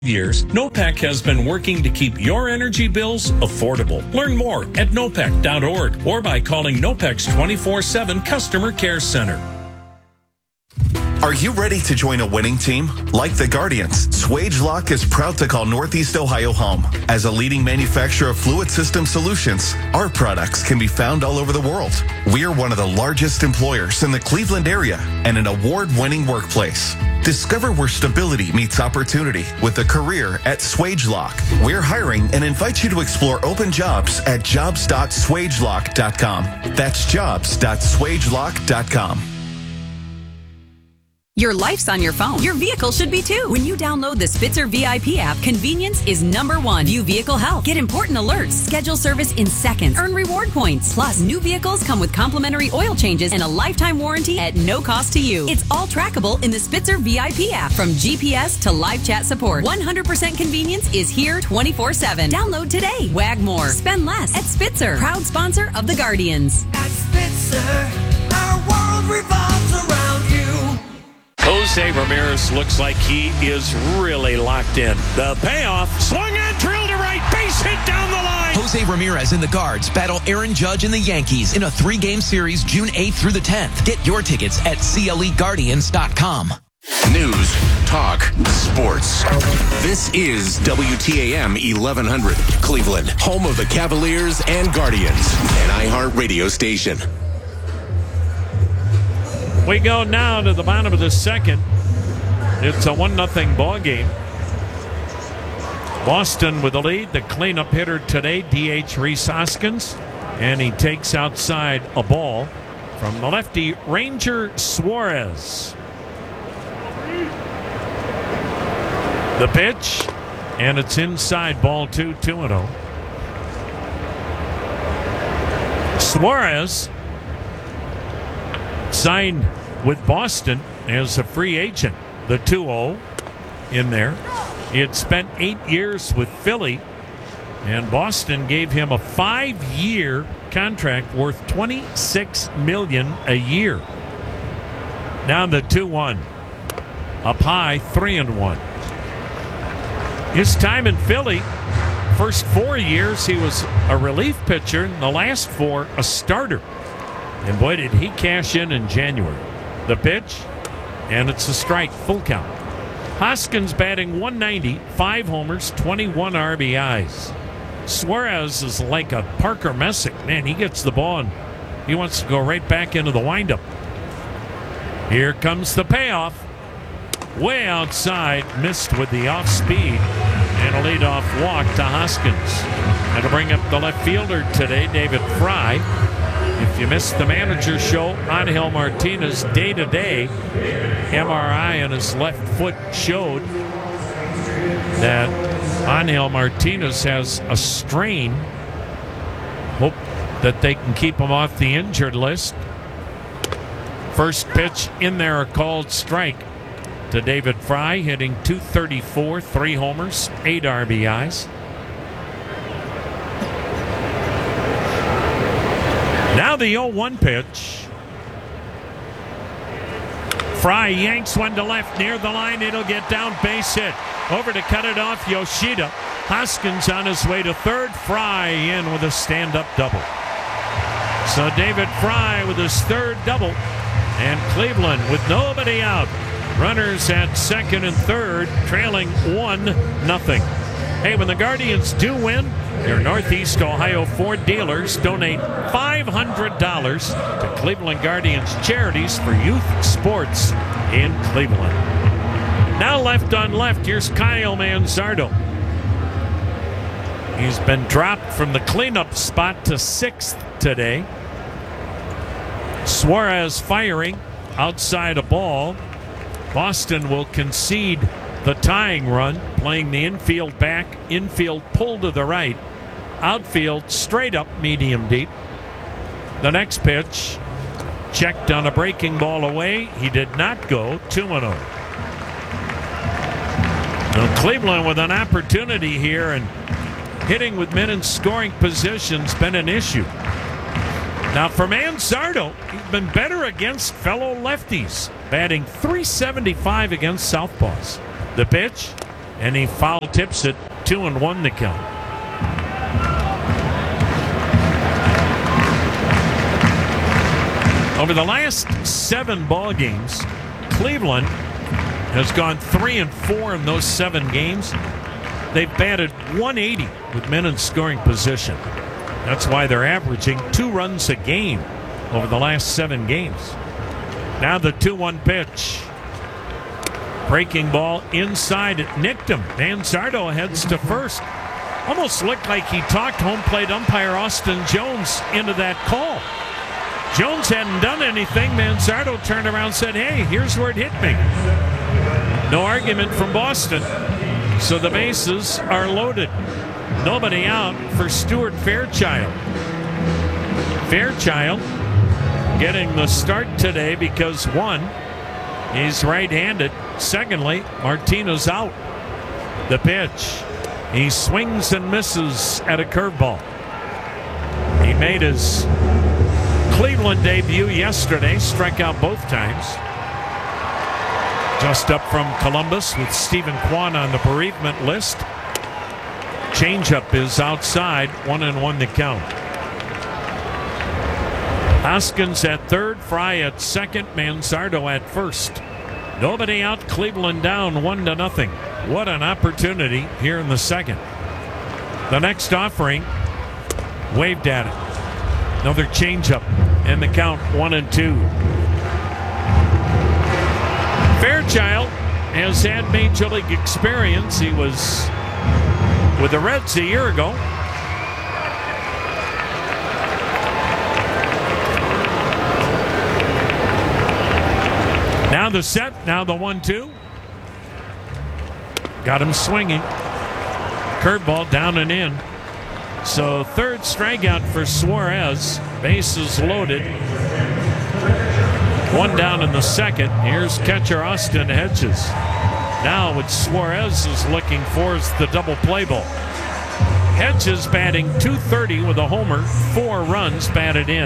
years, NOPEC has been working to keep your energy bills affordable. Learn more at nopec.org or by calling NOPEC's 24/7 Customer Care Center. Are you ready to join a winning team? Like the Guardians, SwageLock is proud to call Northeast Ohio home. As a leading manufacturer of fluid system solutions, our products can be found all over the world. We are one of the largest employers in the Cleveland area and an award-winning workplace. Discover where stability meets opportunity with a career at SwageLock. We're hiring and invite you to explore open jobs at jobs.swagelock.com. That's jobs.swagelock.com. Your life's on your phone. Your vehicle should be too. When you download the Spitzer VIP app, convenience is number one. View vehicle health. Get important alerts. Schedule service in seconds. Earn reward points. Plus, new vehicles come with complimentary oil changes and a lifetime warranty at no cost to you. It's all trackable in the Spitzer VIP app. From GPS to live chat support, 100% convenience is here 24/7. Download today. Wag more. Spend less at Spitzer. Proud sponsor of the Guardians. At Spitzer, our world revolves around you. Jose Ramirez looks like he is really locked in. The payoff, swung and drilled to right, base hit down the line. Jose Ramirez and the Guards battle Aaron Judge and the Yankees in a 3-game series June 8th through the 10th. Get your tickets at CLEGuardians.com. News, talk, sports. This is WTAM 1100, Cleveland, home of the Cavaliers and Guardians, an iHeart radio station. We go now to the bottom of the second. It's a 1-0 ball game. Boston with the lead. The cleanup hitter today, D.H. Rhys Hoskins. And he takes outside a ball from the lefty, Ranger Suarez. The pitch, and it's inside, ball 2, 2-0. Suarez signed with Boston as a free agent. The 2-0 in there. He had spent 8 years with Philly, and Boston gave him a 5-year contract worth $26 million a year. Now the 2-1. Up high, 3-1. His time in Philly, first 4 years he was a relief pitcher, and the last 4 a starter. And boy, did he cash in January. The pitch, and it's a strike, full count. Hoskins batting .190, 5 homers, 21 RBIs. Suarez is like a Parker Messick. Man, he gets the ball and he wants to go right back into the windup. Here comes the payoff. Way outside, missed with the off speed. And a leadoff walk to Hoskins. And to bring up the left fielder today, David Fry. If you missed the manager show, Angel Martinez day-to-day MRI on his left foot showed that Angel Martinez has a strain. Hope that they can keep him off the injured list. First pitch in there, a called strike to David Fry, hitting .234, 3 homers, 8 RBIs. Now the 0-1 pitch. Fry yanks one to left near the line. It'll get down, base hit. Over to cut it off, Yoshida. Hoskins on his way to third. Fry in with a stand-up double. So David Fry with his third double. And Cleveland with nobody out. Runners at second and third, trailing 1-0. Hey, when the Guardians do win, your Northeast Ohio Ford dealers donate $500 to Cleveland Guardians charities for youth sports in Cleveland. Now left on left, here's Kyle Manzardo. He's been dropped from the cleanup spot to 6th today. Suarez firing outside a ball. Boston will concede the tying run, playing the infield back, infield pull to the right, outfield straight up, medium deep. The next pitch, checked on a breaking ball away. He did not go. 2-0. Now Cleveland with an opportunity here, and hitting with men in scoring position's been an issue. Now for Manzardo, he's been better against fellow lefties, batting .375 against southpaws. The pitch, and he foul tips it. 2-1 the count. Over the last 7 ball games, Cleveland has gone 3-4 in those 7 games. They've batted .180 with men in scoring position. That's why they're averaging 2 runs a game over the last 7 games. Now the 2-1 pitch. Breaking ball inside. It nicked him. Manzardo heads to first. Almost looked like he talked home plate umpire Austin Jones into that call. Jones hadn't done anything. Manzardo turned around and said, hey, here's where it hit me. No argument from Boston. So the bases are loaded. Nobody out for Stuart Fairchild. Fairchild getting the start today because, one, he's right-handed. Secondly, Martinez out. The pitch. He swings and misses at a curveball. He made his Cleveland debut yesterday, struck out both times. Just up from Columbus with Stephen Kwan on the bereavement list. Changeup is outside, 1-1 the count. Hoskins at third, Fry at second, Manzardo at first. Nobody out, Cleveland down 1-0. What an opportunity here in the second. The next offering, waved at it. Another changeup, and the count 1-2. Fairchild has had major league experience. He was with the Reds a year ago. Now the set, now the 1-2. Got him swinging. Curveball down and in. So third strikeout for Suarez. Bases loaded. 1 down in the second. Here's catcher Austin Hedges. Now what Suarez is looking for is the double play ball. Hedges batting .230 with a homer, 4 runs batted in.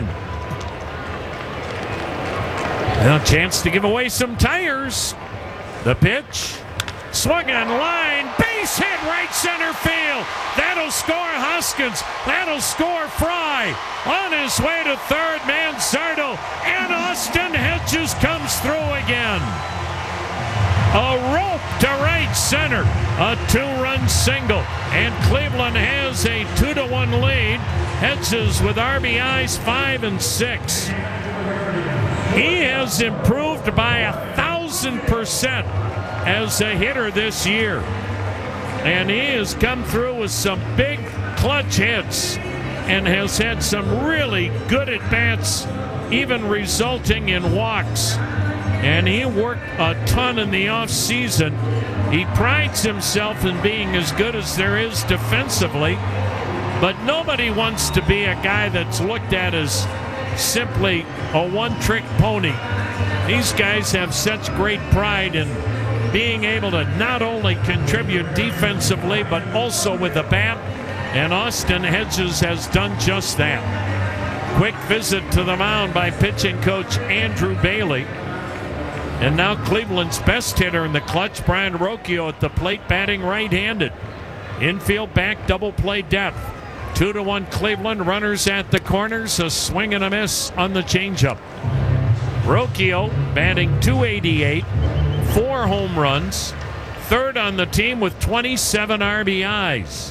And a chance to give away some tires. The pitch. Swung on line. Base hit right center field. That'll score Hoskins. That'll score Fry. On his way to third, Manzardo. And Austin Hedges comes through again. A rope to right center. A 2-run single. And Cleveland has a 2-1 lead. Hedges with RBIs 5 and 6. He has improved by 1,000% as a hitter this year. And he has come through with some big clutch hits and has had some really good at-bats, even resulting in walks. And he worked a ton in the offseason. He prides himself in being as good as there is defensively, but nobody wants to be a guy that's looked at as simply a one-trick pony. These guys have such great pride in being able to not only contribute defensively but also with the bat, and Austin Hedges has done just that. Quick visit to the mound by pitching coach Andrew Bailey. And now Cleveland's best hitter in the clutch, Brian Rocchio at the plate, batting right-handed. Infield back, double play depth. 2-1 Cleveland, runners at the corners, a swing and a miss on the changeup. Rocchio batting .288, 4 home runs, third on the team with 27 RBIs.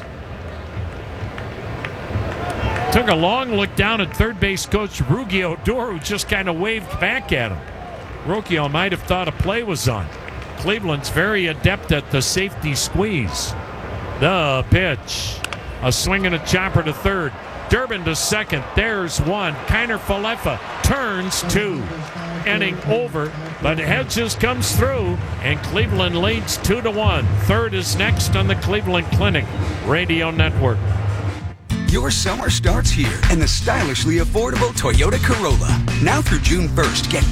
Took a long look down at third base coach Rugi Odor, who just kind of waved back at him. Rocchio might have thought a play was on. Cleveland's very adept at the safety squeeze. The pitch. A swing and a chopper to third. Durbin to second. There's one. Kiner Falefa turns 2. Inning over, but Hedges comes through, and Cleveland leads 2-1. Third is next on the Cleveland Clinic Radio Network. Your summer starts here in the stylishly affordable Toyota Corolla. Now through June 1st, get